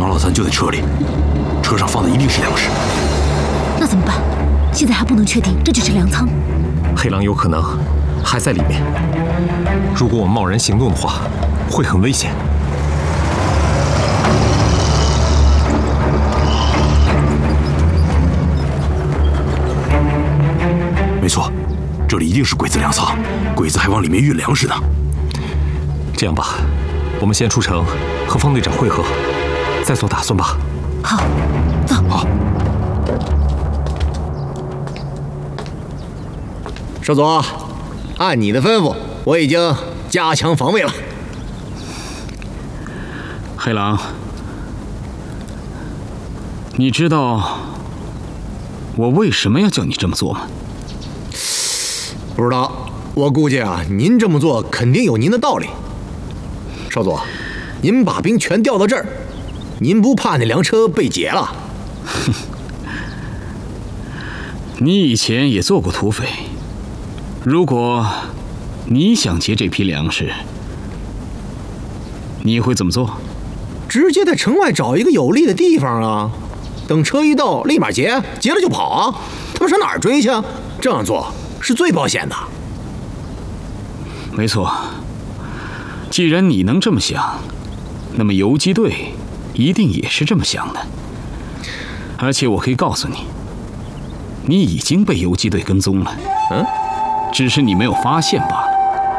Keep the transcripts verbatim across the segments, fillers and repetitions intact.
马老三就在车里，车上放的一定是粮食。 那怎么办？现在还不能确定这就是粮仓。 黑狼有可能还在里面。如果我贸然行动的话，会很危险。 没错，这里一定是鬼子粮仓，鬼子还往里面运粮食呢。 这样吧，我们先出城和方队长会合，再做打算吧。 好，走。 好。 少佐，按你的吩咐，我已经加强防卫了。 黑狼，你知道我为什么要叫你这么做吗？ 不知道，我估计啊，您这么做肯定有您的道理。少佐，您把兵全调到这儿，您不怕那粮车被劫了？ 哼，你以前也做过土匪，如果你想劫这批粮食，你会怎么做？ 直接在城外找一个有利的地方啊，等车一到，立马劫，劫了就跑啊！他们上哪儿追去？这样做是最保险的。 没错，既然你能这么想，那么游击队一定也是这么想的。而且我可以告诉你，你已经被游击队跟踪了， 嗯， 只是你没有发现罢了。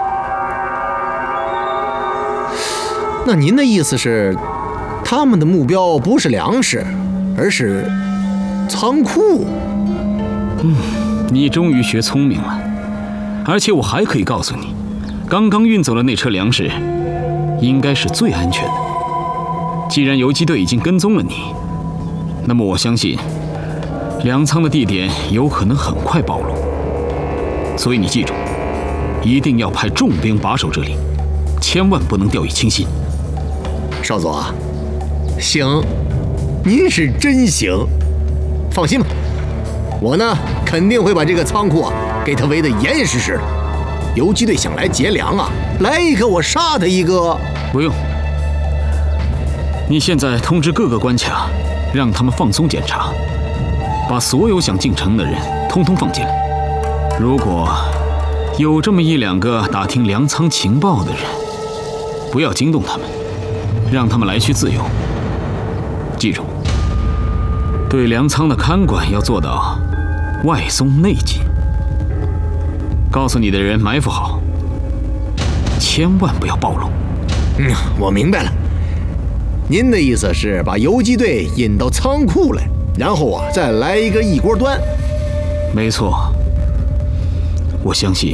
那您的意思是，他们的目标不是粮食，而是仓库？ 嗯，你终于学聪明了。而且我还可以告诉你，刚刚运走的那车粮食应该是最安全的。既然游击队已经跟踪了你，那么我相信粮仓的地点有可能很快暴露。所以你记住，一定要派重兵把守这里，千万不能掉以轻心。 少佐，行，您是真行。放心吧，我呢肯定会把这个仓库啊给他围得严严实实的。游击队想来劫粮啊，来一个我杀他一个。 不用，你现在通知各个关卡，让他们放松检查，把所有想进城的人通通放进来。如果有这么一两个打听粮仓情报的人，不要惊动他们，让他们来去自由。记住，对粮仓的看管要做到外松内紧。告诉你的人埋伏好，千万不要暴露。 嗯，我明白了。您的意思是把游击队引到仓库来，然后啊再来一个一锅端。 没错，我相信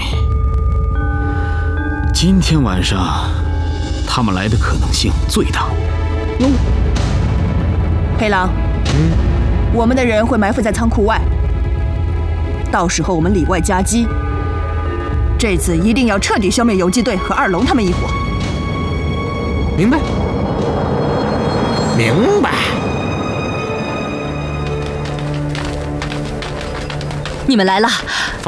今天晚上他们来的可能性最大。 哟，黑狼， 嗯， 我们的人会埋伏在仓库外，到时候我们里外夹击。这次一定要彻底消灭游击队和二龙他们一伙。 明白，明白。 你们来了。